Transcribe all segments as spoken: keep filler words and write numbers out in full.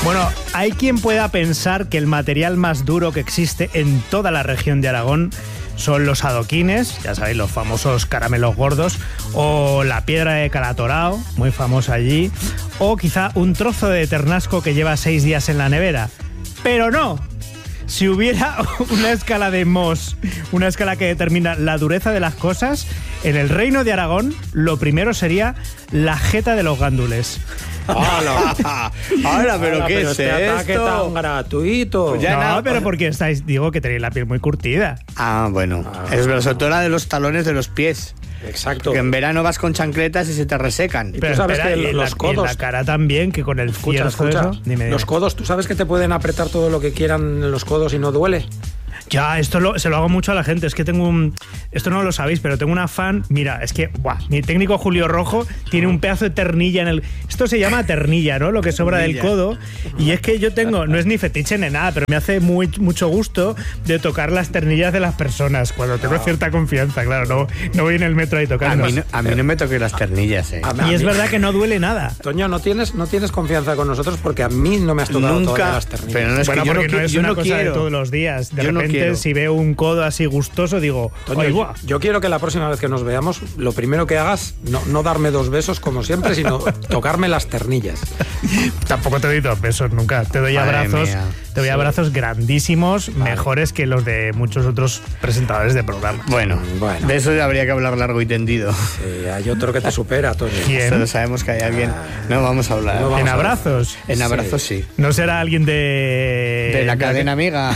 Bueno, hay quien pueda pensar que el material más duro que existe en toda la región de Aragón son los adoquines, ya sabéis, los famosos caramelos gordos, o la piedra de Calatorao, muy famosa allí, o quizá un trozo de ternasco que lleva seis días en la nevera. Pero no. Si hubiera una escala de Mohs, una escala que determina la dureza de las cosas, en el Reino de Aragón lo primero sería la jeta de los gándules. ¡Hala! ¡Hala, pero Hala, qué pero es este esto? ataque tan gratuito. Pues ya No, nada. pero porque estáis, digo que tenéis la piel muy curtida. Ah, bueno. Ah. Es verdad, sobre todo la de los talones de los pies. Exacto. Que en verano vas con chancletas y se te resecan. Y tú sabes que y en los la, codos- y en la cara también, que con el Escucha, cierzo escucha. eso... Dime, dime. Los codos, ¿tú sabes que te pueden apretar todo lo que quieran en los codos y no duele? Ya, esto lo, se lo hago mucho a la gente. Es que tengo un... Esto no lo sabéis, pero tengo una fan... Mira, es que... Buah, mi técnico Julio Rojo tiene un pedazo de ternilla en el... Esto se llama ternilla, ¿no? Lo que sobra del Ternilla. codo. Y es que yo tengo... No es ni fetiche ni nada, pero me hace muy, mucho gusto de tocar las ternillas de las personas cuando tengo cierta confianza, claro. No, no voy en el metro ahí A tocando. mí, no, a mí no me toques las ternillas, eh. A mí- Y es verdad que no duele nada. Toño, no tienes, no tienes confianza con nosotros porque a mí no me has tocado Nunca. todavía las ternillas. Pero no es Bueno, que yo no, porque no, qui- es yo una no cosa quiero. de todos los días. De Yo no repente, quiero. si veo un codo así gustoso, digo... Toño, "Ay, yo, guau". yo quiero que la próxima vez que nos veamos, lo primero que hagas, no, no darme dos besos como siempre, sino tocarme las ternillas. Tampoco te doy dos besos nunca. Te doy Madre abrazos, mía. te doy Sí. abrazos grandísimos, mejores que los de muchos otros presentadores de programa. Bueno, Bueno. de eso habría que hablar largo y tendido. Sí, hay otro que te supera, Toño. ¿Quién? Solo sabemos que hay alguien. No vamos a hablar. No vamos ¿En a ver. abrazos? En abrazos sí. ¿No será alguien de... De la cadena amiga.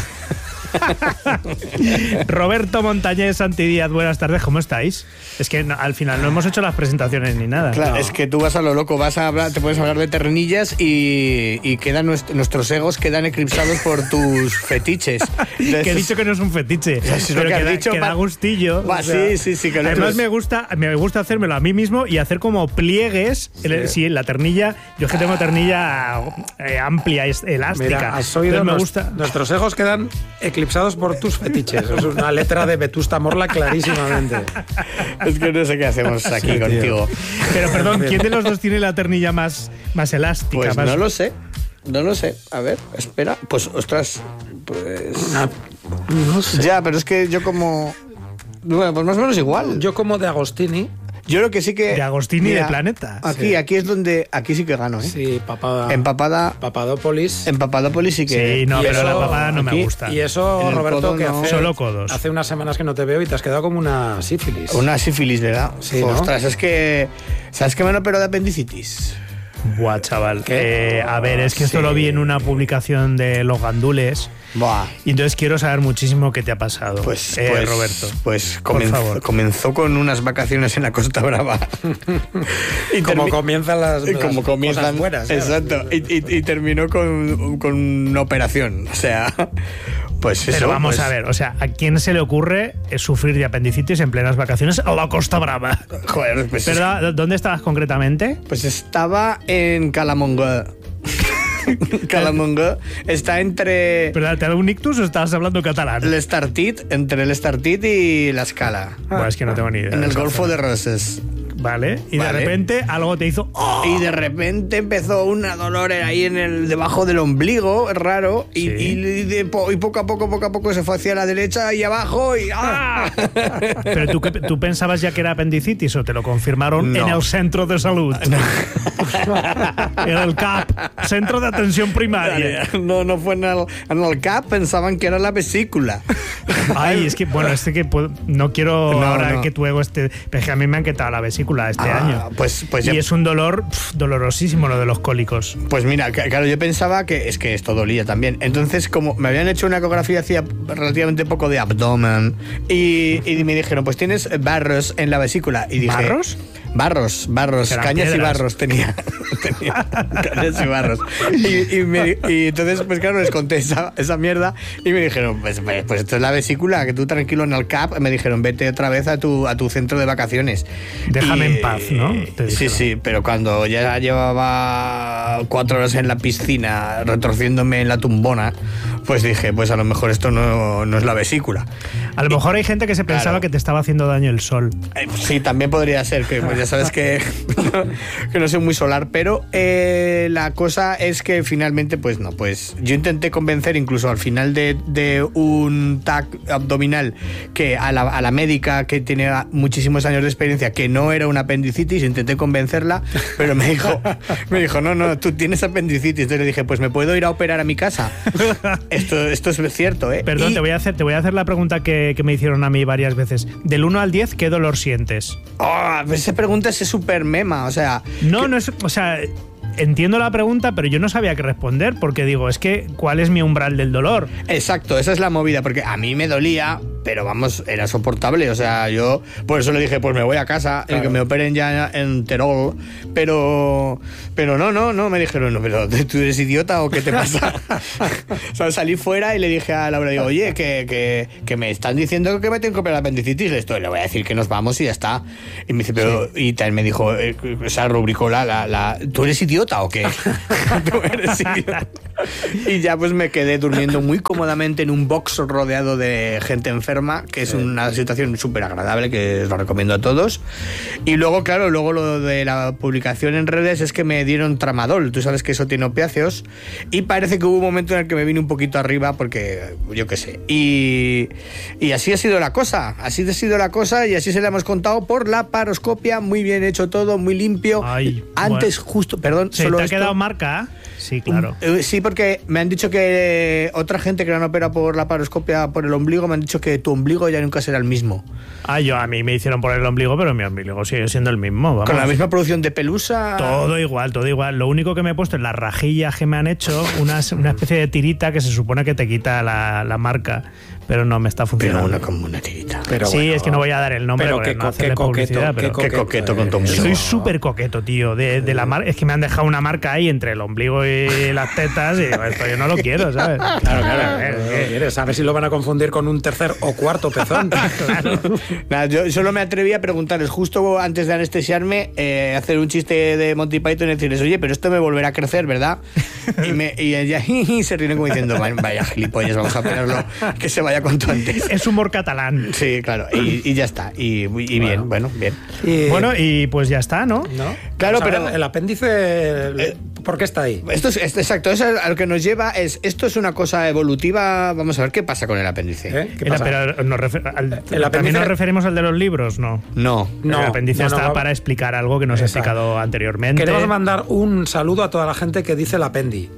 Roberto Montañés Santidíaz, buenas tardes, ¿cómo estáis? Es que no- al final no hemos hecho las presentaciones ni nada. Claro, es que tú vas a lo loco, vas a hablar, te puedes hablar de ternillas y, y quedan nuest- nuestros egos quedan eclipsados por tus fetiches. Que he dicho que no es un fetiche, Eso es lo pero que que, has da, dicho, que da pa- gustillo. Va, sí, sí, sí, que lo Además otro me es- gusta, me gusta hacérmelo a mí mismo y hacer como pliegues. Sí, sí la ternilla, yo es que tengo ternilla eh, amplia, es elástica. Mira, has oído, Entonces me nos- gusta. nuestros egos quedan eclipsados por tus fetiches. Es una letra de Vetusta Morla clarísimamente. Es que no sé qué hacemos aquí Sí, tío. contigo. Pero perdón, ¿quién de los dos tiene la ternilla más, más elástica? Pues más- no lo sé. No lo sé. A ver, espera. Pues, ostras. Pues. No sé. Ya, pero es que yo como. Bueno, pues más o menos igual. Yo como de Agostini. Yo creo que sí que. De Agostini Mira, de Planeta. Aquí, Sí. aquí es donde. Aquí sí que gano, ¿eh? Sí, papada. Empapada. Papadópolis. En Papadópolis sí que. Sí, no, y pero eso- la papada no me aquí- gusta. Y eso, En el Roberto, codo que no. hace, Solo codos. hace unas semanas que no te veo y te has quedado como una sífilis. Una sífilis, ¿verdad? Sí, ¿no? Ostras, es que. ¿Sabes qué me han operado de apendicitis? Buah, chaval. ¿Qué? Eh, a ver, es que esto Sí. lo vi en una publicación de Los Gandules. Buah. Y entonces quiero saber muchísimo qué te ha pasado, Pues, eh, pues, Roberto. Pues Por comenzó, favor. comenzó con unas vacaciones en la Costa Brava. y Como termi- comienzan las, y las como comienzan, cosas buenas. ¿sabes? exacto, y, y- y terminó con, con una operación. O sea, pues eso. Pero vamos pues, a ver, o sea, ¿a quién se le ocurre eh, sufrir de apendicitis en plenas vacaciones a la Costa Brava? Joder, pues, es- ¿Verdad? ¿Dónde estabas concretamente? pues estaba en Calamongo. Calamongo está entre ¿Verdad? ¿Te ha dado un ictus o estabas hablando catalán? el Estartit, entre el Estartit y la Escala. Bueno, es que no tengo ni idea. En el esa Golfo zona. de Roses. Vale, y Vale. de repente algo te hizo... ¡oh! Y de repente empezó una dolor ahí en el debajo del ombligo, raro, y, Sí. y de po- y poco a poco, poco a poco se fue hacia la derecha y abajo y ¡ah! ¿Pero tú, qué- tú pensabas ya que era apendicitis o te lo confirmaron No. en el centro de salud? En el C A P, Centro de Atención Primaria. No, no fue en el, en el C A P, pensaban que era la vesícula. Ay, es que, bueno, este que puedo- no quiero No, ahora no. que tu ego esté... Pero es que a mí me han quitado la vesícula este Ah, año. Pues, pues, ya- Y es un dolor pf, dolorosísimo lo de los cólicos. pues mira, que- claro, yo pensaba que es que esto dolía también. Entonces, como me habían hecho una ecografía hacía relativamente poco de abdomen y, y me dijeron, pues tienes barros en la vesícula. Y dije, ¿Barros? Barros, barros, Eran cañas y piedras. barros tenía. Tenía cañas y barros. Y, y me- y entonces, pues claro, les conté esa, esa mierda y me dijeron, pues, pues, pues esto es la vesícula, que tú tranquilo en el C A P. Me dijeron, vete otra vez a tu, a tu centro de vacaciones. Déjame Y- en paz, ¿no? Te Sí, dijeron. sí, pero cuando ya llevaba cuatro horas en la piscina retorciéndome en la tumbona, pues dije, pues a lo mejor esto no, no es la vesícula. A lo mejor hay gente que se pensaba Claro. que te estaba haciendo daño el sol. Eh, Sí, también podría ser que pues, ya ya sabes que, que no soy muy solar, pero eh, la cosa es que finalmente, pues no, pues yo intenté convencer incluso al final de, de un T A C abdominal que a la, a la médica que tiene muchísimos años de experiencia que no era una apendicitis, intenté convencerla, pero me dijo, me dijo, no, no, tú tienes apendicitis. Entonces le dije, pues me puedo ir a operar a mi casa. Esto, esto es cierto, ¿eh? Perdón, y... te voy a hacer, te voy a hacer la pregunta que, que me hicieron a mí varias veces. Del uno al diez, ¿qué dolor sientes? Oh, esa pregunta es súper mema, o sea... No, que... no es... O sea... Entiendo la pregunta, pero yo no sabía qué responder, porque digo, es que, ¿cuál es mi umbral del dolor? Exacto, esa es la movida, porque a mí me dolía, pero vamos, era soportable, o sea, yo por eso le dije, pues me voy a casa, claro, que me operen ya en Terol, pero pero no, no, no, me dijeron, no, pero ¿tú eres idiota o qué te pasa? O sea, salí fuera y le dije a Laura, digo, oye, que, que, que me están diciendo que me tengo que operar la apendicitis, esto, le voy a decir que nos vamos y ya está. Y me dice, pero, sí. Y también me dijo, eh, o sea, rubricó la, la, la, ¿tú eres idiota o qué? ¿Tú eres idiota? Y ya pues me quedé durmiendo muy cómodamente en un box rodeado de gente enferma, que es una situación súper agradable, que lo recomiendo a todos. Y luego, claro, luego lo de la publicación en redes es que me dieron tramadol. Tú sabes que eso tiene opiáceos. Y parece que hubo un momento en el que me vine un poquito arriba porque, yo qué sé. Y, y así ha sido la cosa. Así ha sido la cosa y así se la hemos contado por la paroscopia. Muy bien hecho todo, muy limpio. Ay, Antes, bueno. justo, perdón, ¿Se solo te ha esto, quedado marca? Sí, claro. Sí, porque me han dicho que otra gente que la han operado por la paroscopia por el ombligo me han dicho que tu ombligo ya nunca será el mismo. Ah, yo a mí me hicieron por el ombligo, pero mi ombligo sigue siendo el mismo. Vamos. Con la misma producción de pelusa. Todo igual, todo igual. Lo único que me he puesto en las rajillas que me han hecho, una, una especie de tirita que se supone que te quita la, la marca, pero no me está funcionando. Pero una como una tirita. Pero sí, bueno, es que no voy a dar el nombre. Pero qué, no qué coqueto, pero qué coqueto, qué coqueto con tu ombligo. Soy súper coqueto, tío. De, de la mar... Es que me han dejado una marca ahí entre el ombligo y las tetas y digo, esto yo no lo quiero, ¿sabes? Claro, claro. A ver, ¿qué quieres? A ver si lo van a confundir con un tercer o cuarto pezón. Claro. Nada, yo solo me atreví a preguntarles justo antes de anestesiarme, eh, hacer un chiste de Monty Python y decirles, oye, pero esto me volverá a crecer, ¿verdad? Y, me, y ella se ríen como diciendo, vaya gilipollas, vamos a operarlo, que se vaya cuanto antes. Es humor catalán. Sí, claro, y, y ya está. Y, y bien, bueno, bueno bien. Y, bueno, y pues ya está, ¿no? ¿No? Claro, Vamos, pero el apéndice, eh, ¿por qué está ahí? Esto es, es, exacto, eso a lo que nos lleva es, esto es una cosa evolutiva, vamos a ver qué pasa con el apéndice. ¿Eh? ¿Qué pasa? Pero nos refer, al, ¿El ¿también apéndice? nos referimos al de los libros? No. No. No, el apéndice no, no, está no, para explicar algo que nos he explicado anteriormente. Queremos mandar un saludo a toda la gente que dice el apendi.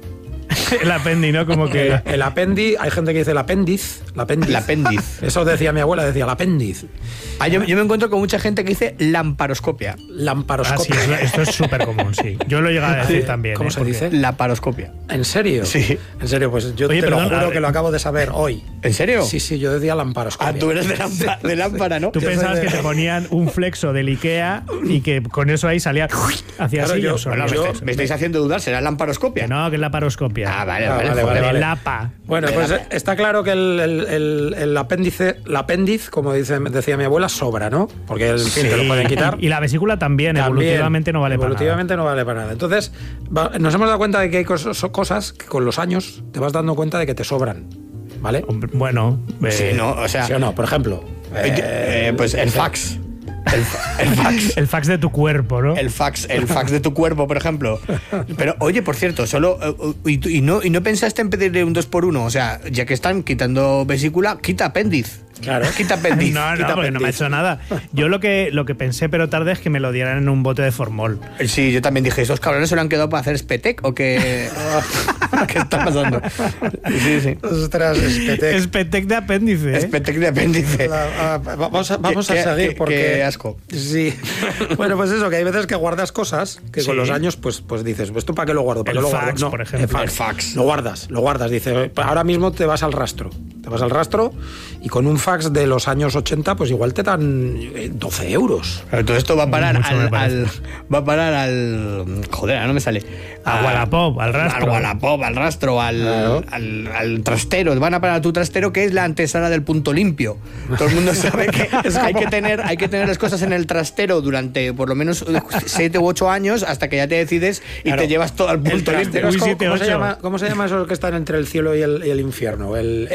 El apendi, ¿no? Como que... El, el apendi, hay gente que dice el apéndiz. El apéndiz. El apéndiz. Eso decía mi abuela, decía el apéndiz. Ah, yo, yo me encuentro con mucha gente que dice lamparoscopia. Lamparoscopia. Ah, sí, esto es súper común, sí. Yo lo he llegado a decir Sí. también. ¿Cómo ¿eh? se Porque... dice? La paroscopia. ¿En serio? Sí. En serio, pues yo Oye, te perdón, lo juro a ver. que lo acabo de saber hoy. ¿En serio? Sí, sí, yo decía lamparoscopia. Ah, tú eres de lámpara, de lámpara, ¿no? Tú Yo pensabas soy de- que te ponían un flexo del Ikea y que con eso ahí salía hacia Claro, así. yo- Yo, Bueno, me, yo- estáis, me estáis haciendo dudar, ¿será lamparoscopia? que no, que es la paroscopia. Ah, vale, Ah, vale, vale, joder. vale, vale. El APA. Bueno, De pues la- eh, está claro que el, el, el, el apéndice, el apéndice, como dice, decía mi abuela, sobra, ¿no? Porque en fin, te lo pueden quitar. Y la vesícula también, También, evolutivamente no vale para nada. evolutivamente no vale para nada. Entonces, va- nos hemos dado cuenta de que hay cos- cosas que con los años te vas dando cuenta de que te sobran, ¿vale? Hombre, bueno, eh, Sí, no, o sea, ¿Sí o no? Por ejemplo, eh, eh, pues el fax. El, fa- el fax. el fax de tu cuerpo, ¿no? El fax, el fax de tu cuerpo, por ejemplo. Pero, oye, por cierto, solo. eh, y, tú- y no, y no pensaste en pedirle un dos por uno. O sea, ya que están quitando vesícula, quita apéndice. Claro. Quita apéndice. No, no, quita porque no me ha apéndice. hecho nada. Yo lo que, lo que pensé, pero tarde, es que me lo dieran en un bote de formol. Sí, yo también dije, ¿esos cabrones se lo han quedado para hacer Spetec o qué? ¿Qué está pasando? Sí, sí. ostras, espetec. Espetec de apéndice, ¿eh? Spetec de apéndice. La- ah, vamos a, vamos Qué- a seguir qué- porque qué asco. Sí. Bueno, pues eso, que hay veces que guardas cosas que con Sí. los años pues pues dices, pues tú para qué lo guardo, ¿para El qué lo fax, guardo? No, por ejemplo. el fax. El fax. Lo guardas, lo guardas, dice, ahora mismo te vas al rastro. Te vas al rastro y con un fax de los años ochenta pues igual te dan eh, doce euros. Pero todo esto va a parar Mucho me al, parece. al- va a parar al joder, ahora no me sale. A Wallapop, al rastro. Al Wallapop, al rastro, al, Claro. al, al trastero. Van a parar a tu trastero, que es la antesala del punto limpio. Todo el mundo sabe que hay que tener, hay que tener las cosas en el trastero durante por lo menos siete u ocho años hasta que ya te decides y Claro. te llevas todo al El punto limpio. trastero es Uy, como- siete, ¿cómo, se ocho. llama, ¿Cómo se llama esos que están entre el cielo y el, y el infierno? El, el limbo.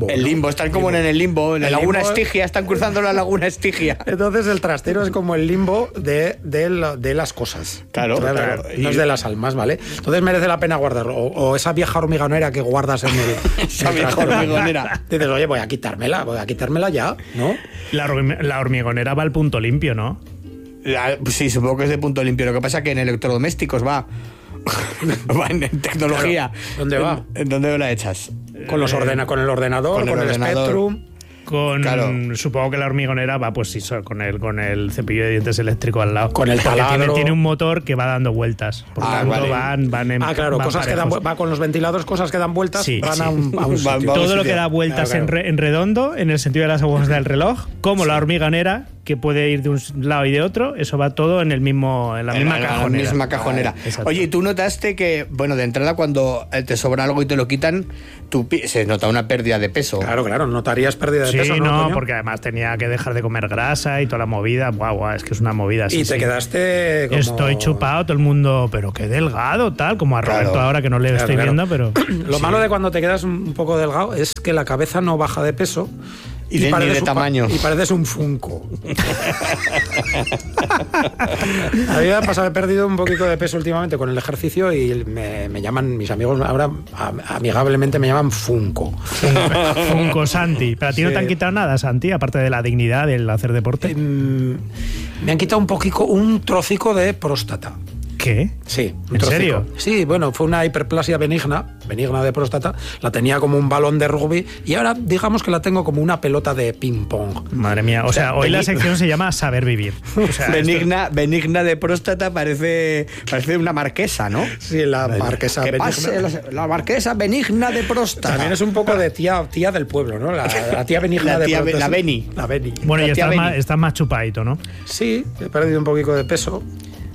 limbo. El ¿no? limbo, están como limbo. en el limbo, en la El laguna limbo- Estigia, están cruzando la laguna Estigia. Entonces el trastero es como el limbo de, de, la- de las cosas. Claro, Entonces, claro. No es de las almas, ¿vale? Entonces merece la pena guardarlo. O, o esa vieja hormigonera que guardas en el... Esa en el vieja trastero. hormigonera. Dices, oye, voy a quitármela, voy a quitármela ya, ¿no? La, hormi- la hormigonera va al punto limpio, ¿no? La- Sí, supongo que es de punto limpio. Lo que pasa es que en electrodomésticos va. Va en tecnología. Claro. ¿Dónde va? ¿En, en dónde la echas? Con los ordena, con el ordenador, Con con el el, ordenador. Spectrum. Con, Claro. Supongo que la hormigonera va, pues sí, so- con el, con el cepillo de dientes eléctrico al lado. Con el Porque taladro. Tiene, tiene un motor que va dando vueltas. Por Ah, tanto, vale. van, van en. Ah, claro, van cosas que dan parejos. vu- va con los ventiladores, cosas que dan vueltas, Sí, van sí. a un, a un Va- sitio. va- Todo Vamos, lo que sí, da vueltas claro, en, claro. re- en redondo, en el sentido de las agujas del reloj, como la hormigonera, que puede ir de un lado y de otro, eso va todo en el mismo, en la misma En cajonera. misma cajonera. Exacto. Oye, ¿y tú notaste que, bueno, de entrada cuando eh, te sobra algo y te lo quitan, tú pi- se nota una pérdida de peso? Claro, claro, notarías pérdida de Sí, peso, ¿no, no, coño? porque además tenía que dejar de comer grasa y toda la movida. Guau, guau, es que es una movida. sí, Y te sí. quedaste como... Estoy chupado, todo el mundo, pero qué delgado, tal, como a Roberto Claro. ahora que no le Claro, estoy claro. viendo, pero. Lo malo de cuando te quedas un poco delgado es que la cabeza no baja de peso. Y de- ni pareces de un pa- tamaño. Y pareces un Funko. A mí me ha pasado, he perdido un poquito de peso últimamente con el ejercicio y me, me llaman, mis amigos ahora am- amigablemente me llaman Funko. Funko Santi. Pero a ti no Sí. te han quitado nada, Santi, aparte de la dignidad del hacer deporte. Mm, Me han quitado un poquito, un trocico de próstata. ¿Qué? Sí, un ¿En trocico. serio? Sí, bueno, fue una hiperplasia benigna, benigna de próstata. La tenía como un balón de rugby y ahora digamos que la tengo como una pelota de ping pong. Madre mía. O sea, hoy la beni- sección se llama Saber Vivir. O sea, benigna, benigna de próstata parece, parece una marquesa, ¿no? Sí, la marquesa Que benigna. pase la, la marquesa benigna de próstata. También es un poco de tía, tía del pueblo, ¿no? La, la tía benigna La de tía próstata. Be- la Beni. La Beni. esto- bueno, y la tía estás más, Beni. estás más chupadito, ¿no? Sí, he perdido un poquito de peso.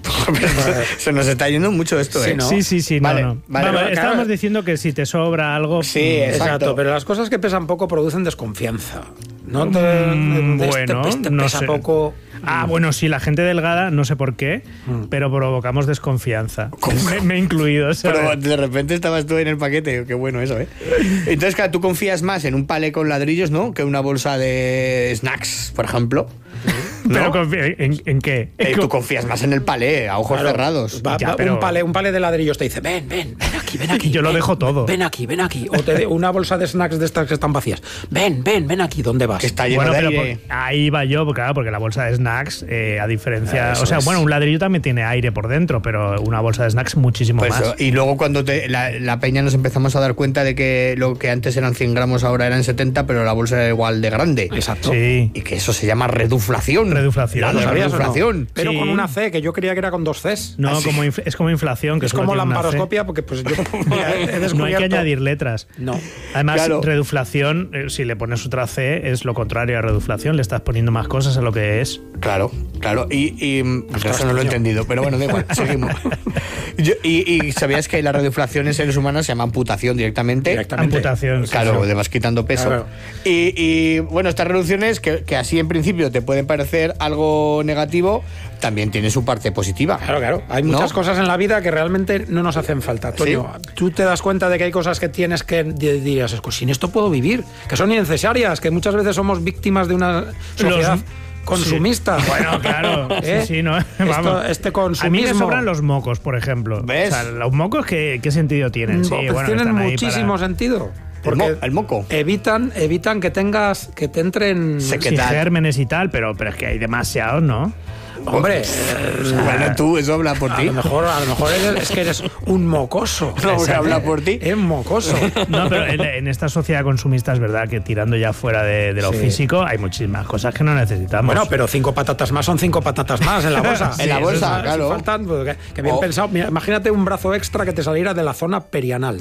Se nos está yendo mucho esto, Sí, ¿eh? ¿no? Sí, sí, sí, Vale, no, no. vale, Vamos, claro. estábamos diciendo que si te sobra algo. Sí, mm, exacto. Exacto, pero las cosas que pesan poco producen desconfianza. No te, Mm, este- bueno, este no pesa sé. poco. Ah, bueno, sí, la gente delgada, no sé por qué, Mm. pero provocamos desconfianza. Me, me he incluido, ¿sabes? Pero de repente estabas tú en el paquete, qué bueno eso, ¿eh? Entonces, claro, tú confías más en un palé con ladrillos, ¿no? Que una bolsa de snacks, por ejemplo. ¿no? Pero confi- ¿en, en qué? Eh, tú confías más en el palé, a ojos Claro, cerrados. va- Ya, va- pero- un, palé, un palé de ladrillos te dice, ven, ven, ven aquí, ven aquí. Yo lo ven, dejo todo. Ven aquí, ven aquí. O te de una bolsa de snacks de estas que están vacías. Ven, ven, ven aquí, ¿dónde vas? Que está lleno Bueno, de pero aire. por- ahí va yo, porque, claro, porque la bolsa de snacks, eh, a diferencia. Ah, eso o sea, es. bueno, un ladrillo también tiene aire por dentro, pero una bolsa de snacks muchísimo Pues más. eso, y luego cuando te- la, la peña nos empezamos a dar cuenta de que lo que antes eran cien gramos ahora eran setenta, pero la bolsa era igual de grande. Exacto. Sí. Y que eso se llama reduflación. Reduflación. La ¿Lo sabías o no? reduflación. Pero Sí. con una C, que yo creía que era con dos Cs. No, Así. como inf- es como inflación, que Es solo como la tiene una C. amparoscopia, porque pues yo mira, he descubierto... No hay que añadir letras. No. Además, Claro. reduflación, eh, si le pones otra C, es lo contrario a reduflación. Le estás poniendo más cosas a lo que es. Claro, claro. Y, y Ostras, eso no lo he coño. entendido, pero bueno, da igual, seguimos. Yo- y, y sabías que la reduflación en seres humanos se llama amputación directamente. Directamente. Amputación. sí, Claro, sí. le vas quitando peso. Claro. Y, y, bueno, estas reducciones, que, que así en principio te pueden parecer algo negativo, también tiene su parte positiva. Claro, claro. Hay ¿No? muchas cosas en la vida que realmente no nos hacen falta. Toño, tú te das cuenta de que hay cosas que tienes que di- dirías, "Es que sin esto puedo vivir, que son innecesarias, que muchas veces somos víctimas de una sociedad Los- consumista". Sí. Bueno, claro. ¿Eh? Sí, sí, no. Esto- Vamos. este A mí consumismo. me sobran los mocos, por ejemplo. ¿Ves? O sea, los mocos, ¿qué, qué sentido tienen? Sí, Pues bueno, tienen están ahí muchísimo para- sentido. El, Porque mo- el moco. evitan, evitan que tengas, que te entren. Se- ¿Qué Sí, tal? gérmenes y tal, pero, pero es que hay demasiados, ¿no? Hombre, Bueno, tú, eso habla por a ti. lo mejor, a lo mejor eres- es que eres un mocoso. No, que habla por ti. Es mocoso. No, pero en, en esta sociedad consumista es verdad que tirando ya fuera de, de lo Sí. físico hay muchísimas cosas que no necesitamos. Bueno, pero cinco patatas más son cinco patatas más en la bolsa. En la Sí, bolsa, eso es- claro. si faltan, pues, que, que bien O- pensado. Mira, imagínate un brazo extra que te saliera de la zona perianal.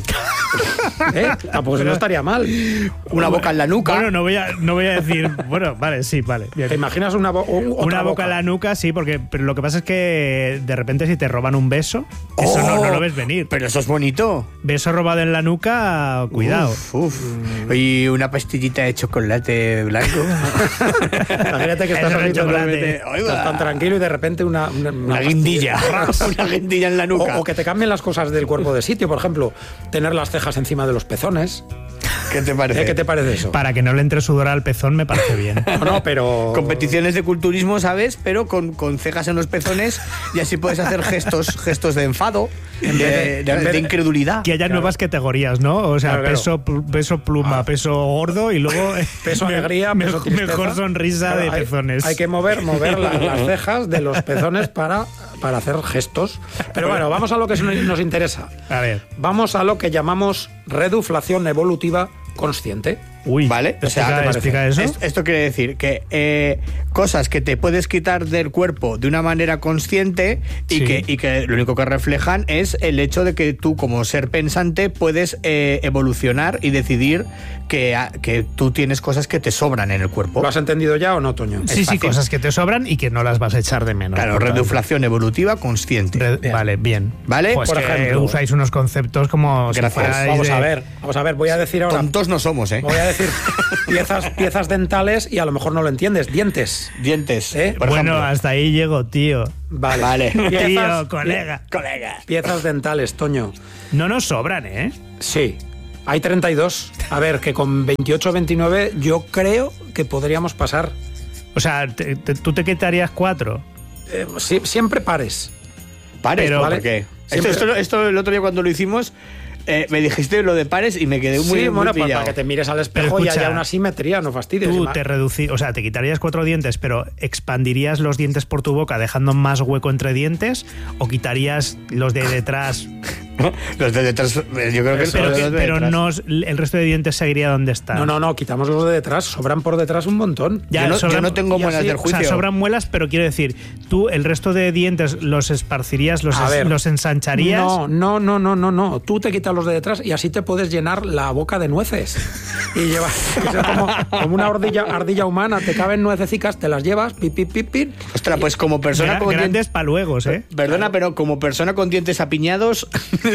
¿Eh? Tampoco no estaría mal. Una boca en la nuca. Bueno, no voy a, no voy a decir. Bueno, vale, sí, vale. bien. ¿Te imaginas una, bo- o- otra Una boca en la nuca, sí, porque pero lo que pasa es que de repente si te roban un beso, eso no, no lo ves venir. Pero eso es bonito. Beso robado en la nuca, cuidado. Uf, uf. Y una pastillita de chocolate blanco. Imagínate que estás, Eso no es ahí chocolate. totalmente- estás tan tranquilo y de repente una, una, Una guindilla. Una guindilla en la nuca. O, o que te cambien las cosas del cuerpo de sitio, por ejemplo, tener las cejas encima de los pezones. ¿Qué te parece? ¿Qué te parece eso? Para que no le entre sudor al pezón me parece bien. No, no, pero... Competiciones de culturismo, ¿sabes? Pero con, con cejas en los pezones y así puedes hacer gestos gestos de enfado, de, de, de, de incredulidad. Que haya Claro. nuevas categorías, ¿no? O sea, Claro, claro. peso, pl- peso pluma, Ah. peso gordo y luego... Peso alegría, me- peso tristeza. Mejor sonrisa Claro, de hay- pezones. Hay que mover, mover la- las cejas de los pezones para, para hacer gestos. Pero bueno, vamos a lo que nos interesa. A ver. Vamos a lo que llamamos reduflación evolutiva consciente. Uy, Vale, o sea, explica, ¿te parece? explica eso. Es- Esto quiere decir que eh, cosas que te puedes quitar del cuerpo de una manera consciente y, Sí. que, y que lo único que reflejan es el hecho de que tú como ser pensante puedes eh, evolucionar y decidir que, a- que tú tienes cosas que te sobran en el cuerpo. ¿Lo has entendido ya o no, Toño? Sí, sí, fácil. cosas que te sobran y que no las vas a echar de menos. Claro, por tanto. reduflación evolutiva consciente. Re- Vale, bien. ¿Vale? Pues Por que ejemplo. usáis unos conceptos como si Gracias. fuerais Vamos de- a ver, vamos a ver, voy a decir ahora... Tontos no somos, ¿eh? Voy a decir piezas, piezas dentales y a lo mejor no lo entiendes. Dientes. Dientes. ¿Eh? por Bueno, ejemplo. hasta ahí llego, tío. Vale. Vale. Piezas, Tío, colega. Colega. piezas dentales, Toño. No nos sobran, ¿eh? Sí. Hay treinta y dos. A ver, que con veintiocho o veintinueve yo creo que podríamos pasar. O sea, te- te- tú te quitarías cuatro. Eh, sí, siempre pares. Pares, Pero- ¿por Vale. qué? Esto, Siempre- esto, esto el otro día cuando lo hicimos, eh, me dijiste lo de pares y me quedé muy, sí, muy bueno, pues pillado. para que te mires al espejo Pero y escucha, haya una simetría, no fastidies. Tú Ima- te reduci- o sea, te quitarías cuatro dientes, pero expandirías los dientes por tu boca dejando más hueco entre dientes, o quitarías los de detrás, Los de detrás, eh, yo creo que pero, los que- de pero detrás. no el resto de dientes seguiría donde está. No, no, no, quitamos los de detrás, sobran por detrás un montón. Ya, yo, no, sobran- yo no tengo y muelas así, del O juicio. sea, sobran muelas, pero quiero decir, tú el resto de dientes los esparcirías, los, A es- ver. los ensancharías. No, no, no, no, no, no. Tú te quitas los de detrás y así te puedes llenar la boca de nueces. Y llevas, que sea como, como una ardilla, ardilla humana, te caben nuececicas, te las llevas, pip, pip, pip, pip. Ostras, pues como persona Gra- con grandes dientes... paluegos, ¿eh? Perdona, pero como persona con dientes apiñados,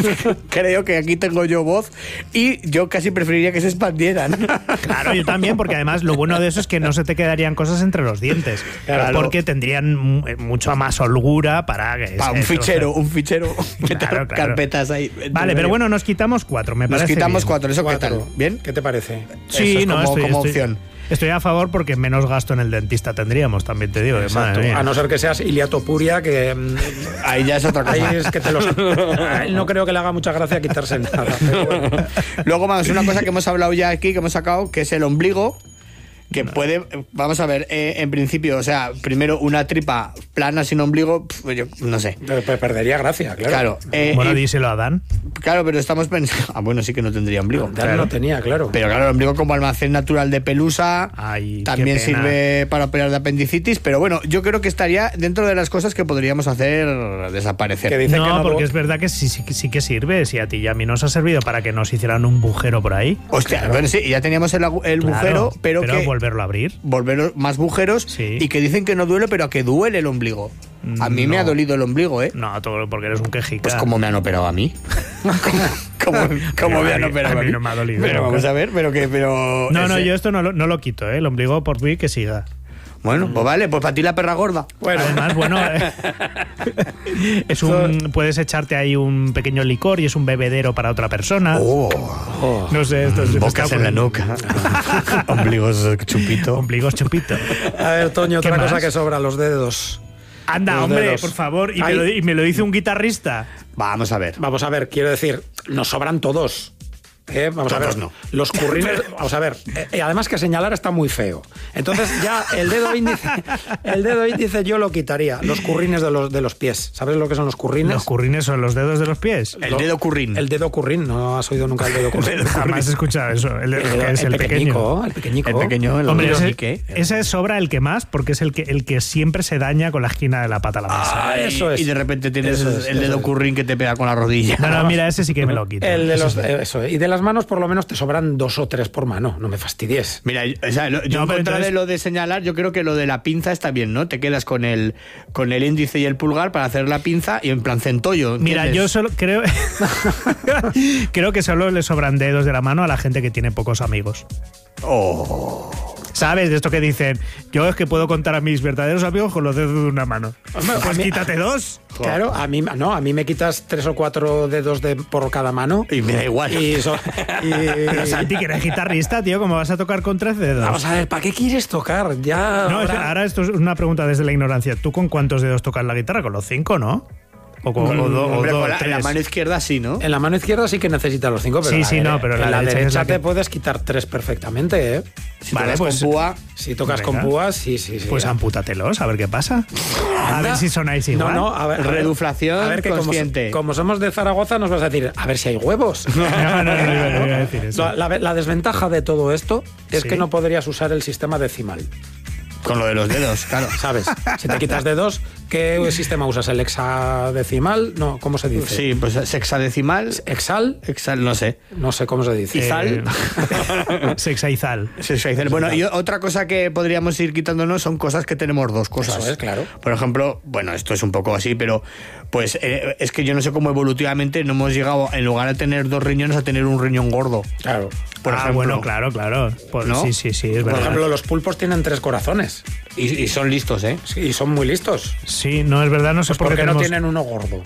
creo que aquí tengo yo voz y yo casi preferiría que se expandieran. Claro, yo también, porque además lo bueno de eso es que no se te quedarían cosas entre los dientes. Claro. Porque tendrían mu- mucha más holgura para que... Pa, un eso, fichero, o sea, un fichero. meter Claro, claro. carpetas ahí. en tu Vale, pero medio. bueno, nos quitamos cuatro, me Nos parece quitamos bien. cuatro, ¿eso qué Cuatro. tal? ¿Bien? ¿Qué te parece? Sí, Eso es no, como- estoy, como estoy- opción. Estoy a favor porque menos gasto en el dentista tendríamos, también te digo. que Exacto. madre mía. A no ser que seas iliatopuria, que mm, Ahí ya es otra cosa. ahí es que te los. A él no creo que le haga mucha gracia quitarse nada. Pero bueno. Luego, vamos, una cosa que hemos hablado ya aquí, que hemos sacado, que es el ombligo, que puede, vamos a ver, eh, en principio, o sea, primero una tripa plana sin ombligo, pf, yo no sé. Pero perdería gracia, claro. Claro, eh, Bueno, y- díselo a Dan. claro, pero estamos pensando... Ah, bueno, sí que no tendría ombligo. Ya claro. no tenía, claro. Pero claro, el ombligo como almacén natural de pelusa Ay, también qué pena. sirve para operar de apendicitis, pero bueno, yo creo que estaría dentro de las cosas que podríamos hacer desaparecer. Que dice no, que no porque lo- es verdad que sí, sí, sí que sirve. Si a ti y a mí nos ha servido para que nos hicieran un bujero por ahí. Hostia, bueno, sí, ya teníamos el, agu- el Claro, agujero, pero, que volverlo a abrir. volver más bujeros Sí. y que dicen que no duele, pero que duele el ombligo. A mí me No. ha dolido el ombligo, ¿eh? No, todo porque eres un quejica. Pues como me han operado a mí. como como me han A mí- operado a a mí mí. no me ha dolido Pero nunca. vamos a ver, pero que pero No, no, ese- yo esto no lo, no lo quito, ¿eh? El ombligo por mí que siga. Bueno, pues vale, pues para ti la perra gorda. Bueno, Además, bueno, eh, es un, puedes echarte ahí un pequeño licor y es un bebedero para otra persona. Oh, No sé, esto se me bocas está en la ocurriendo. nuca. Ombligos chupito. Ombligos chupito. a ver, Toño, ¿Qué otra cosa más? que sobra, los dedos. Anda, Los hombre, dedos. por favor. Y me, Ay. lo, y me lo dice un guitarrista. Vamos a ver. Vamos a ver, quiero decir, nos sobran todos. ¿eh? Vamos a Todos ver, no. los currines, vamos a ver, eh, eh, además que señalar está muy feo. Entonces ya el dedo índice, el dedo índice yo lo quitaría, los currines de los de los pies. ¿Sabes lo que son los currines? Los currines son los dedos de los pies. El Lo- dedo currín. El dedo currín, no has oído nunca el dedo currín. Jamás he escuchado eso. El, el que es el, pequeño. pequeñico, el pequeñico. El pequeño, el Hombre, ese, meñique. ese sobra el que más porque es el que, el que siempre se daña con la esquina de la pata a la mesa. Ah, eso es. Y de repente tienes Eso es, el eso dedo es. currín que te pega con la rodilla. No, no, mira, ese sí que me lo quito. El de Ese los, sí. eh, eso, y de las manos por lo menos te sobran dos o tres por mano, no me fastidies. Mira, yo- o sea, lo- yo No, en pero contra entonces- de lo de señalar, yo creo que lo de la pinza está bien, ¿no? Te quedas con el con el índice y el pulgar para hacer la pinza y en plan centollo. Mira, ¿entiendes? yo solo creo creo que solo le sobran dedos de la mano a la gente que tiene pocos amigos. Oh. ¿Sabes? De esto que dicen, yo es que puedo contar a mis verdaderos amigos con los dedos de una mano. Hombre, Pues a mí- quítate dos. Claro, a mí no, a mí me quitas tres o cuatro dedos de, por cada mano. Y me da igual. Y, so- y- Pero Santi, que eres guitarrista, tío, ¿cómo vas a tocar con tres dedos? Vamos a ver, ¿para qué quieres tocar? Ya. No, es que ahora- ahora esto es una pregunta desde la ignorancia. ¿Tú con cuántos dedos tocas la guitarra? ¿Con los cinco, no? ¿O con, Con- o do- o hombre, dos, con la, tres? la mano izquierda sí, ¿no? En la mano izquierda sí que necesitas los cinco, pero Sí, la sí, dere- no, pero en la la derecha es derecha la que- te puedes quitar tres perfectamente, ¿eh? Si Vale, tocas pues- con púa, Si tocas Venga. con púas, sí, sí, sí. Pues ya. ampútatelos, a ver qué pasa. A ver si sonáis igual. No, no, a ver. a ver- Reduflación a ver, que como, consciente. como somos de Zaragoza, nos vas a decir, a ver si hay huevos. No, no, no, no, iba- iba a decir eso. La, la- la desventaja de todo esto es Sí. que no podrías usar el sistema decimal. con lo de los dedos, claro. ¿Sabes? Si te quitas dedos, ¿qué sistema usas? ¿El hexadecimal? No, ¿cómo se dice? Sí, pues sexadecimal, ¿Hexal? hexal, no sé. No sé cómo se dice. Izal. Eh, Sexaizal. Sexaizal. Bueno, y otra cosa que podríamos ir quitándonos son cosas que tenemos dos cosas. Eso es, claro. Por ejemplo, bueno, esto es un poco así, pero pues eh, es que yo no sé cómo evolutivamente no hemos llegado, en lugar de tener dos riñones, a tener un riñón gordo. Claro. Por ah, ejemplo. bueno, claro, claro. Por- ¿No? Sí, sí, sí, es Por verdad. ejemplo, los pulpos tienen tres corazones. Y, y son listos, ¿eh? Sí, y son muy listos. Sí, no, es verdad, no sé Pues por ¿por qué qué no tenemos... tienen uno gordo?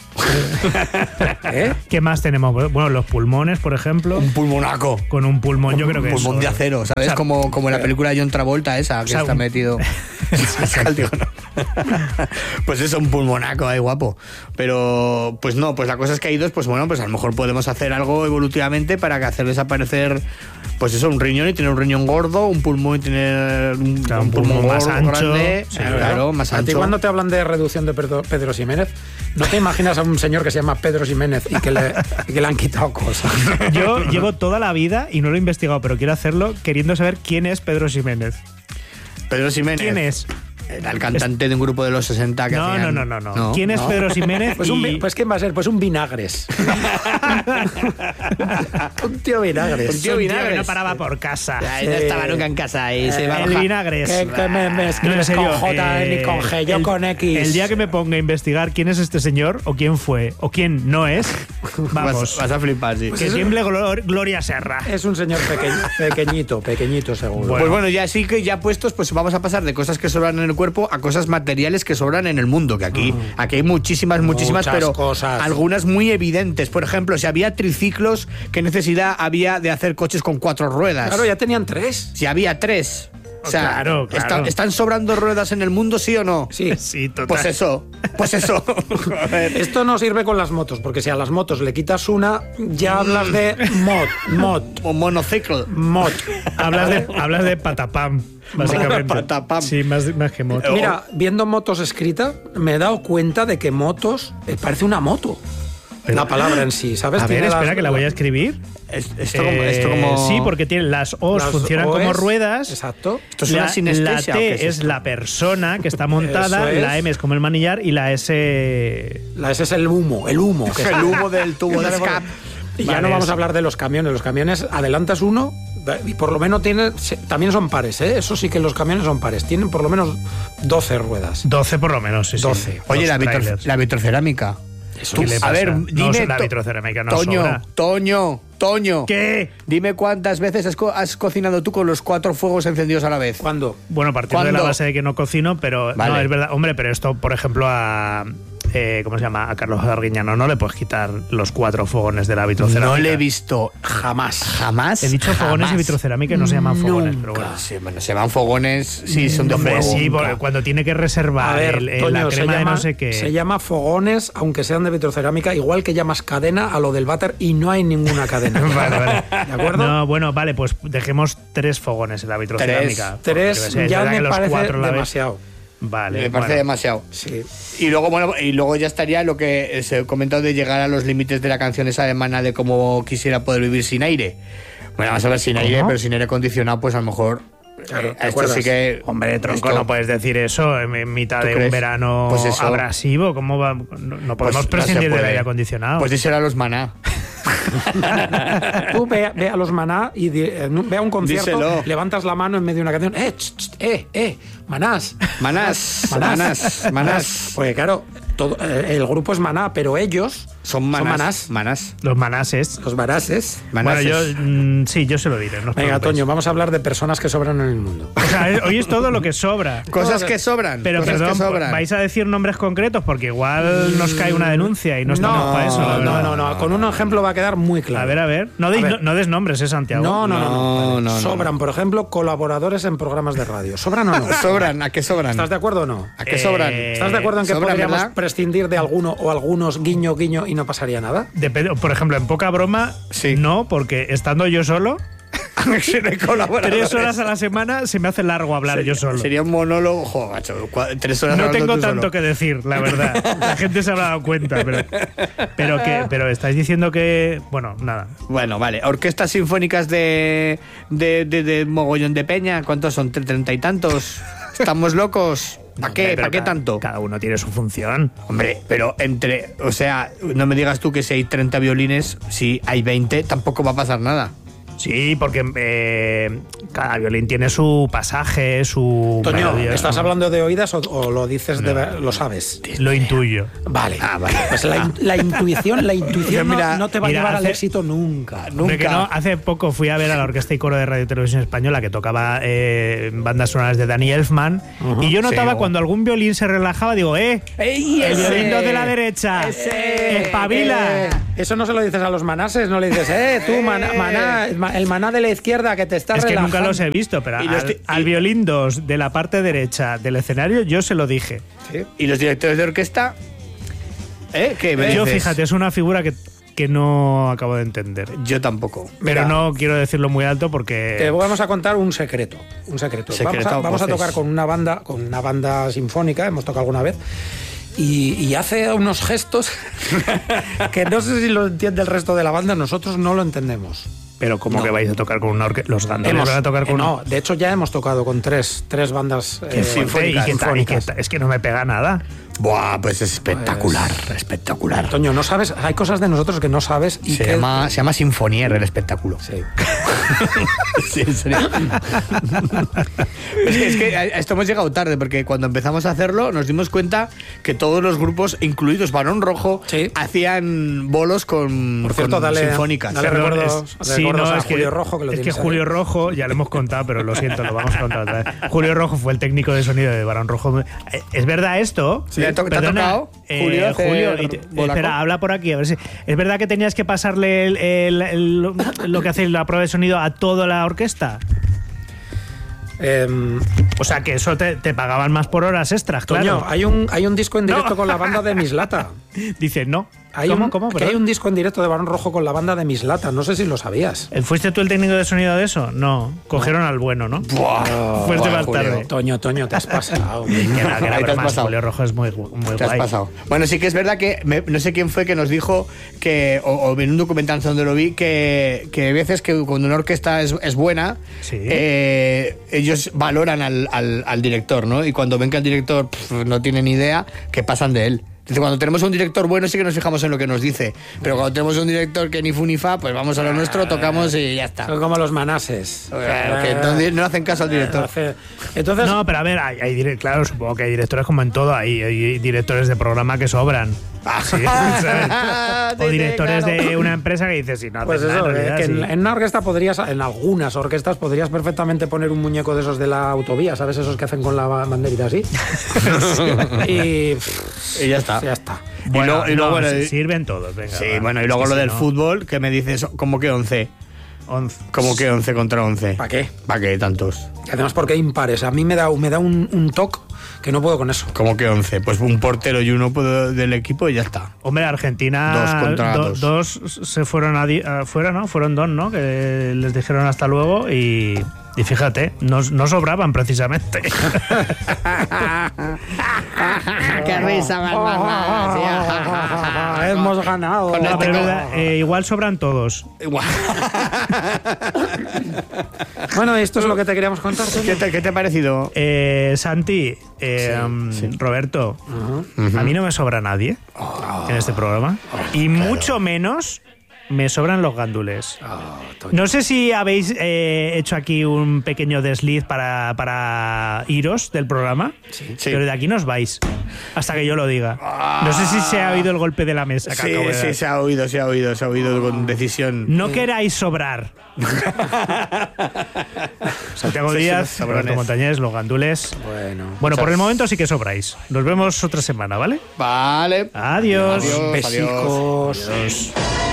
¿Eh? ¿Qué más tenemos? Bueno, los pulmones, por ejemplo. Un pulmonaco. Con un pulmón, yo creo que Un pulmón eso- de acero, ¿sabes? O sea, como, como en la película de John Travolta esa, que sea, está un- metido. Digo, no. Pues eso, un pulmonaco ahí guapo. Pero, pues no, pues la cosa es que hay dos, pues bueno, pues a lo mejor podemos hacer algo evolutivamente para que hacer desaparecer, pues eso, un riñón y tener un riñón gordo, un pulmón y tener un, Claro, un un pulmón pulmón más gordo, ancho. grande. Sí, claro, más A ti ancho. cuando te hablan de reducción de Pedro, Pedro Ximénez, ¿no te imaginas a un señor que se llama Pedro Ximénez y que le, y que le han quitado cosas? Yo llevo toda la vida, y no lo he investigado, pero quiero hacerlo, queriendo saber quién es Pedro Ximénez. Pedro Ximénez. ¿Quién es? Era el cantante de un grupo de los sesenta que No, hacían- no, no, no, no. ¿Quién es Pedro Ximénez? Pues, un, vi- Y- pues ¿quién va a ser? Pues un vinagres. un tío vinagres. Un tío un tío vinagres. que no paraba por casa. Ay, no estaba nunca en casa y se va a El bajar. vinagres. Que, que me, me No, en escribes serio, con J eh, ni con G, yo el- con X. El día que me ponga a investigar quién es este señor, o quién fue, o quién no es, vamos. Vas, vas a flipar, sí. Que tiemble Glor- Gloria Serra. Es un señor peque- pequeñito, pequeñito seguro. Pues bueno, ya sí que ya puestos, pues vamos a pasar de cosas que sobran en el cuerpo a cosas materiales que sobran en el mundo, que aquí, aquí hay muchísimas, muchísimas, Muchas pero cosas. algunas muy evidentes. Por ejemplo, si había triciclos, ¿qué necesidad había de hacer coches con cuatro ruedas? Claro, ya tenían tres. Si había tres. O sea, Claro, claro. ¿están, ¿están sobrando ruedas en el mundo, sí o no? Sí. Sí, total. Pues eso, pues eso. Joder. Esto no sirve con las motos, porque si a las motos le quitas una, ya hablas de mod, mod, Un monociclo. mod. Hablas de, hablas de patapam, básicamente. Patapam. Sí, más, más que moto. Mira, viendo motos escrita, me he dado cuenta de que motos eh, parece una moto. Pero- la palabra en sí, ¿sabes? A ver, Tiene espera las- que la voy a escribir. Es- Esto, como, esto Eh, como... Sí, porque tiene las O's las funcionan O como es- ruedas. Exacto. ¿Esto es la, una sinestesia la o qué T es es, esto? la persona que está montada, Eso es. la M es como el manillar y la S... La ese es el humo, el humo. Que el sale. humo del tubo de escape. Y ya Vale, no vamos es- a hablar de los camiones. Los camiones, adelantas uno y por lo menos tienen, se- también son pares, ¿eh? Eso sí que los camiones son pares. Tienen por lo menos doce ruedas. doce por lo menos, sí, sí. doce. Oye, Los la, vitro- trailers. la vitrocerámica. Eso Tú- ¿Qué le a pasa? ver, No, dime. la to- vitrocerámica no Toño, sobra. Toño, Toño. ¿Qué? Dime cuántas veces has, co- has cocinado tú con los cuatro fuegos encendidos a la vez. ¿Cuándo? Bueno, partiendo de la ¿Cuándo? base de que no cocino, pero no, Vale. es verdad. Hombre, pero esto, por ejemplo, a... eh, ¿cómo se llama? A Carlos Arguiñano no le puedes quitar los cuatro fogones de la vitrocerámica. No le he visto jamás. Jamás. He dicho fogones jamás. y vitrocerámica y no se llaman fogones, pero bueno. Ah, sí, bueno, se van fogones, sí, son de Hombre, fuego. sí, porque cuando tiene que reservar A ver, el- el- Toño, la se crema llama, de no sé qué. se llama fogones, aunque sean de vitrocerámica, igual que llamas cadena a lo del váter y no hay ninguna cadena. Vale, vale. ¿De acuerdo? No, bueno, vale, pues dejemos tres fogones en la vitrocerámica. Tres Porque, es ya verdad que me los parece cuatro a la vez- demasiado. Vale. Me parece bueno. demasiado. Sí. Y luego, bueno, y luego ya estaría lo que se he comentado de llegar a los límites de la canción esa alemana de cómo quisiera poder vivir sin aire. Bueno, vamos a ver sin aire, pero sin aire acondicionado, pues a lo mejor. Claro, eh, ¿te esto acuerdas? sí que. Hombre, tronco, esto- no puedes decir eso en, en mitad ¿Tú de un crees? verano Pues eso. abrasivo. ¿Cómo va? No, no podemos pues no prescindir se del puede. aire acondicionado. Pues díselo a los maná. Tú ve, ve a los Maná y di- eh, ve a un concierto, Díselo. levantas la mano en medio de una canción, eh, ch, ch, eh, eh, Manás. Manás, manás, manás. Porque claro, todo, eh, el grupo es Maná, pero ellos Son manás. Son manás. Manás. Los manases. Los manases. Bueno, yo mm, sí, yo se lo diré. No os Venga, preocupéis. Toño, vamos a hablar de personas que sobran en el mundo. O sea, eh, hoy es todo lo que sobra. Cosas que sobran. Pero cosas perdón, que sobran. ¿vais a decir nombres concretos? Porque igual nos cae una denuncia y no estamos no, para eso, la no, verdad. no, no, con un ejemplo va a quedar muy claro. A ver, a ver. No, A deis- ver. no, no des nombres, ¿eh, Santiago? No, no, no. no, No, Vale. no, no, Sobran, no. por ejemplo, colaboradores en programas de radio. ¿Sobran o no? Sobran, ¿a qué sobran? ¿Estás de acuerdo o no? ¿A qué Eh, sobran? ¿Estás de acuerdo en que sobran, podríamos ¿verdad? prescindir de alguno o algunos guiño, guiño y no pasaría nada? Depende- por ejemplo, en poca broma, Sí. no, porque estando yo solo, De colaboradores. tres horas a la semana se me hace largo hablar yo solo. Sería un monólogo, jo, macho, cua- tres horas No hablando tengo tú tanto solo. que decir, la verdad. La gente se habrá dado cuenta, pero, pero que, pero estáis diciendo que, bueno, nada. Bueno, vale. Orquestas sinfónicas de, de, de, de mogollón de peña, ¿cuántos son? ¿Treinta y tantos? ¿Estamos locos? ¿Para qué? Pero ¿Para qué cada- tanto? Cada uno tiene su función. Hombre, pero entre, o sea, no me digas tú que si hay treinta violines, si hay veinte, tampoco va a pasar nada. Sí, porque eh, cada violín tiene su pasaje, su Toño, melodía. ¿estás hablando de oídas o, o lo dices de ver- lo sabes? Lo intuyo. Vale. Ah, vale. Pues la, in- la intuición, la intuición Mira, no, no te va mira, a llevar hace- al éxito nunca. Hombre, que Nunca. no, hace poco fui a ver a la Orquesta y Coro de Radio y Televisión Española que tocaba eh, bandas sonoras de Danny Elfman y yo notaba Sí. cuando algún violín se relajaba, digo, ¡eh! ¡Ey, El ese! violín dos de la derecha. ¡Ese! ¡Espabila! Eh, eso no se lo dices a los manases, no le dices, eh, tú, maná, maná, el maná de la izquierda que te está Es que relajando. nunca los he visto, pero Y los al, ti- al y- violín dos de la parte derecha del escenario yo se lo dije. Sí. ¿Y los directores de orquesta? ¿Eh? ¿Qué me Yo, dices? fíjate, es una figura que, que no acabo de entender. Yo tampoco. Pero Mira. no quiero decirlo muy alto porque... Te vamos a contar un secreto, un secreto. Secreto, vamos a, vamos a voces. tocar con una banda, con una banda sinfónica, hemos tocado alguna vez. Y, y hace unos gestos que no sé si lo entiende el resto de la banda, nosotros no lo entendemos. Pero como No. que vais a tocar con una orquesta... Los gandoles Hemos- van a tocar con eh, no, de hecho ya hemos tocado con tres, tres bandas Qué eh, fuerte, y qué tal, y qué sinfónicas. tal. Es que no me pega nada. Buah, pues es espectacular, espectacular. Toño, no sabes, hay cosas de nosotros que no sabes y Se que llama, se llama Sinfonier el espectáculo. Sí. Sí, en serio. es, que, es que a esto hemos llegado tarde, porque cuando empezamos a hacerlo nos dimos cuenta que todos los grupos, incluidos Barón Rojo, Sí. hacían bolos con, Por cierto, con dale- sinfónicas. dale Perdón, recuerdos- es- sí, recuerdos no, a es que, Julio Rojo, que lo es que tienes ahí. Julio Rojo, ya lo hemos contado, pero lo siento, lo vamos a contar otra vez. Julio Rojo fue el técnico de sonido de Barón Rojo. Eh, ¿Es verdad esto? Sí, ¿te ha to- te ha tocado, eh, Julio, hacer Julio, y te- bolaco? espera, habla por aquí. A ver si, ¿es verdad que tenías que pasarle el- el- el- lo que hace la prueba de sonido a toda la orquesta? Em, O sea, que eso te, te pagaban más por horas extras, Toño, claro. hay un, hay un disco en directo No. con la banda de Mislata. Dice, no. Hay ¿Cómo? un, ¿Cómo? que Perdón. hay un disco en directo de Barón Rojo con la banda de Mislata. No sé si lo sabías. ¿Fuiste tú el técnico de sonido de eso? No. Cogieron al bueno, ¿no? Buah, Fuiste buah, más Julio. tarde. Toño, Toño, te has pasado. Que no, que era Ahí te has broma, pasado. Julio Rojo es muy, gu- muy Te has guay. pasado. Bueno, sí que es verdad que me- no sé quién fue que nos dijo que, o, o en un documental donde lo vi, que, que hay veces que cuando una orquesta es, es buena, Sí. eh, ellos valoran al, al- al director, ¿no? Y cuando ven que el director pf, no tiene ni idea, que pasan de él. Dice, cuando tenemos un director bueno sí que nos fijamos en lo que nos dice, pero cuando tenemos un director que ni fu ni fa, pues vamos a lo nuestro, tocamos y ya está. Son como los manases. Claro, que entonces no hacen caso al director. Hace- Entonces, No, pero a ver, hay, hay dire- claro, supongo que hay directores como en todo, hay, hay directores de programa que sobran. Sí, ¿sabes? O Sí, directores claro. de una empresa que dices, si no haces pues nada, eso, en eh, realidad, que en, sí. en una orquesta podrías, en algunas orquestas podrías perfectamente poner un muñeco de esos de la autovía, ¿sabes? Esos que hacen con la ba- banderita así. y, pff, Y ya está. ya está. Bueno, y luego, y luego, no, bueno, sí, sirven todos, venga. sí, va. bueno, y Es luego que lo si del no, fútbol, que me dices, ¿cómo que once? once. ¿Cómo que once contra once? ¿Para qué? ¿Para qué tantos? Y además porque impares. A mí me da, me da un, un toque que no puedo con eso. ¿Cómo que once? Pues un portero y uno puedo- del equipo y ya está. Hombre, Argentina. Dos contra do- dos. dos se fueron a di- afuera, ¿no? Fueron dos, ¿no? Que les dijeron hasta luego y. Y fíjate, no, no sobraban precisamente. ¡Qué risa Hemos ganado. Con No, este pero es co- verdad, eh, igual sobran todos. Bueno, esto es lo que te queríamos contar. Toño. ¿Qué te, qué te ha parecido? Eh, Santi, eh, Sí, um, sí. Roberto, a mí no me sobra nadie en este programa. Y mucho menos me sobran los gandules. Oh, No sé si habéis eh, hecho aquí un pequeño desliz para, para iros del programa, Sí. pero de aquí no os vais hasta que yo lo diga. No sé si se ha oído el golpe de la mesa que Sí, acabo de sí, dar. se ha oído, se ha oído, se ha oído con decisión. No queráis sobrar. Santiago Sí, Díaz, sí, sobrones. Roberto Montañés, los gandules. Bueno. Bueno, por Muchas- el momento sí que sobráis. Nos vemos otra semana, ¿vale? Vale. Adiós. Adiós. Besicos. Adiós.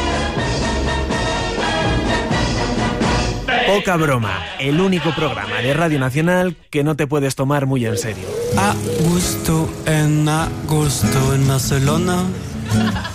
Poca broma, el único programa de Radio Nacional que no te puedes tomar muy en serio. A gusto en agosto en Barcelona.